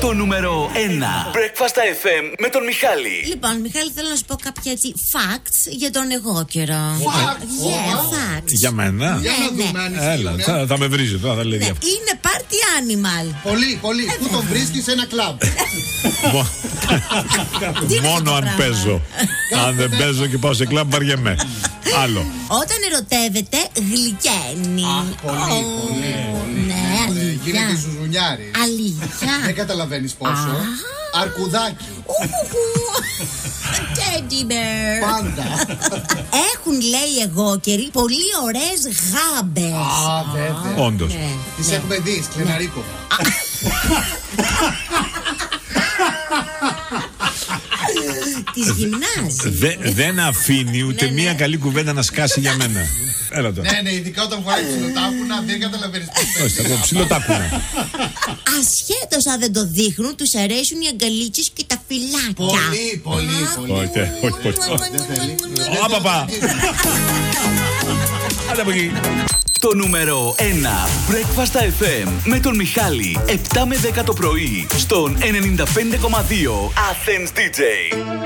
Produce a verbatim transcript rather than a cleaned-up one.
Το νούμερο ένα. Breakfast εφ εμ με τον Μιχάλη. Λοιπόν, Μιχάλη, θέλω να σου πω κάποια έτσι facts για τον εγώ καιρό. Facts? Yeah, facts. Για μένα. Για να ναι. δούμε αν Έλα, ισχύουν. θα, θα με βρίζει τώρα, θα λέει Ναι, διάφορα. είναι party animal. Πολύ, πολύ. Πού τον βρίσκεις σε ένα κλαμπ. Τι είναι Μόνο αυτό αν το πράγμα? παίζω. Αν δεν παίζω και πάω σε κλαμπ, βαριέμαι. Άλλο. Όταν ερωτεύεται, γλυκαίνει. Αχ, πολύ, Ω, πολύ, πολύ. Ναι, αλήθεια. Γίνεται ζουζουνιάρη. Αλήθεια. Δεν καταλαβαίνεις πόσο. Αρκουδάκι. Teddy bear. Πάντα. Έχουν, λέει, εγώ καιροί πολύ ωραίες γάμπες. Α, βέβαια. Όντως. Ναι, Τις ναι. έχουμε δει, Σκλεναρίκο. Τις γυμνάζει. Δε- δεν αφήνει ούτε Ναι, ναι. μία καλή κουβέντα να σκάσει για μένα. Έλα τώρα. Ναι, ναι, ειδικά όταν φοράει ψιλοτάκουνα, δεν καταλαβαίνεις πώς Όχι, θα το ψιλοτάκουνα. Ασχέτως αν δεν το δείχνουν, τους αρέσουν οι αγκαλίτσες και τα φυλάκια. Πολύ, πολύ, πολύ. Όχι, τε, όχι, όχι. Δεν θέλει. Ω, παπά. Άντε από εκεί. Το νούμερο ένα. Breakfast εφ εμ με τον Μιχάλη. επτά με δέκα το πρωί στον ενενήντα πέντε κόμμα δύο Athens ντι τζέι.